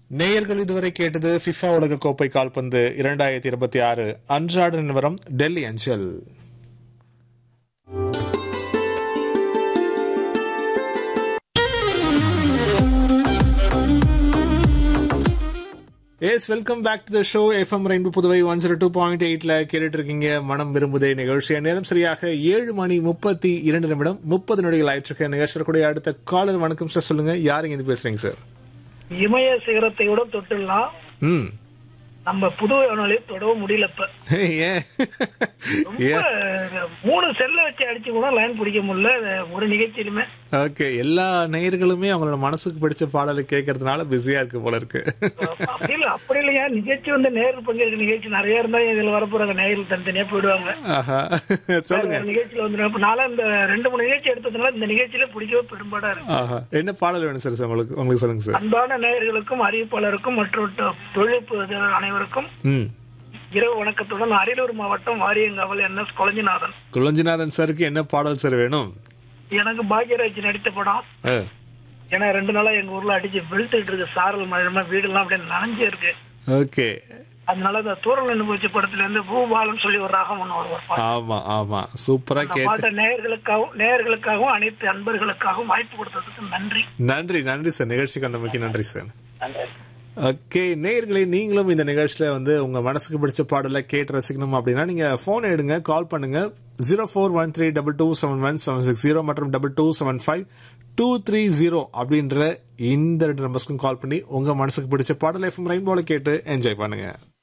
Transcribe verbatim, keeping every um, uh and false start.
நேயர்கள் இதுவரை கேட்டது ஃபிஃபா உலக கோப்பை கால்பந்து இரண்டாயிரத்தி இருபத்தி ஆறு அன்றாட நிலவரம் டெல்லி அஞ்சல். Yes welcome back to the show. FM rainbow Puduvai one zero two point எயிட்ல கேட்டுட்டு இருக்கீங்க மனம் விரும்புதே நிகழ்ச்சி. நேரம் சரியாக ஏழு மணி முப்பத்தி இரண்டு நிமிடம் முப்பது நொடிகள் ஆயிட்டு இருக்க நிகழ்ச்சியுடைய அடுத்த காலர். வணக்கம் சார், சொல்லுங்க, யாருங்க இது பேசுறீங்க சார்? இமய சிகரத்தை விட தொட்டுலாம் ம் நம்ம புதுவை வானொலியை தொடவும் முடியல. மூணு செல்ல வச்சு அடிச்சு கூட லைன் பிடிக்க முடியல ஒரு நிகழ்ச்சியிலுமே. ஓகே, எல்லா நேயர்களுமே அவங்களோட மனசுக்கு பிடிச்ச பாடலை கேட்கறதுனால பிஸியா இருக்கு போல இருக்கு. அப்படி இல்ல அப்படி இல்லையா, நிகழ்ச்சி வந்து நேரில் பங்கேற்க நிகழ்ச்சி நிறைய இருந்தா இதுல வரப்போறாங்க, நேரில் தனித்தனியா போயிடுவாங்க. சொல்லுங்க, நிகழ்ச்சியில வந்து நாளா இந்த ரெண்டு மூணு நிகழ்ச்சி எடுத்ததுனால இந்த நிகழ்ச்சியில பிடிக்கவே பெரும்பாடா இருக்கு. என்ன பாடல் வேணும் சார் உங்களுக்கு உங்களுக்கு சொல்லுங்க சார். அன்பான நேயர்களுக்கும் அறிவிப்பாளருக்கும் மற்றும் தொழில்நுட்ப அனைவருக்கும் இரவு வணக்கத்துடன் அரியலூர் மாவட்டம் வாரியங்காவல் என் எஸ் கொளஞ்சிநாதன். கொளஞ்சிநாதன் சாருக்கு என்ன பாடல் சார் வேணும்? எனக்கு பாக்யராஜ் நடித்த படம். ஏன்னா ரெண்டு நாளா எங்க ஊர்ல அடிச்சு வெளுத்துட்டு இருக்கு, சாரல் மழை, வீடு எல்லாம் அப்படியே நனைஞ்சே இருக்கு. ஓகே, அதனால இந்த தூரல் நின்று போச்சு படத்துல இருந்து பூபாலம் சொல்லி ஒரு ராகம் ஒண்ணு வருவார். ஆமா ஆமா, சூப்பரா கேட்டு நேயர்களுக்காகவும் நேயர்களுக்காகவும் அனைத்து அன்பர்களுக்காகவும் வாய்ப்பு கொடுத்ததுக்கு நன்றி. நன்றி நன்றி சார், நிகழ்ச்சிக்கு அந்த முக்கிய நன்றி சார். ஓகே, நேயர்களே, நீங்களும் இந்த நிகழ்ச்சியில வந்து உங்க மனசுக்கு பிடிச்ச பாடலை கேட்டு ரசிக்கணும் அப்படின்னா நீங்க போன் எடுங்க, கால் பண்ணுங்க zero four one three double two seven one seven six zero மற்றும் double two seven five two three zero அப்படின்ற இந்த ரெண்டு நம்பர்ஸ்க்கும் கால் பண்ணி உங்க மனசுக்கு பிடிச்ச பாடலை எஃப்எம் ரெயின்போல கேட்டு என்ஜாய் பண்ணுங்க.